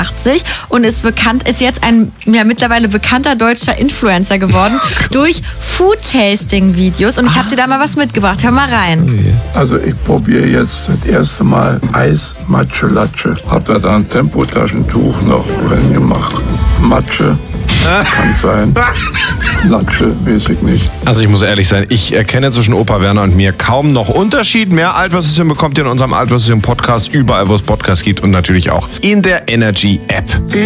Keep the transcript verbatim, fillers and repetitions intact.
dreiundachtzig und ist bekannt, ist jetzt ein ja, mittlerweile bekannter deutscher Influencer geworden durch Food-Tasting-Videos. Und ich habe dir da mal was mitgebracht. Hör mal rein. Also ich probiere jetzt das erste Mal Eis Matsche Latsche. Hab da ein Tempotaschentuch noch drin gemacht. Matsche. Kann sein. Latsche, weiß ich nicht. Also ich muss ehrlich sein, ich erkenne zwischen Opa Werner und mir kaum noch Unterschied. Mehr Altwassersystem bekommt ihr in unserem Altwassersystem Podcast, überall wo es Podcasts gibt und natürlich auch in der Energy App.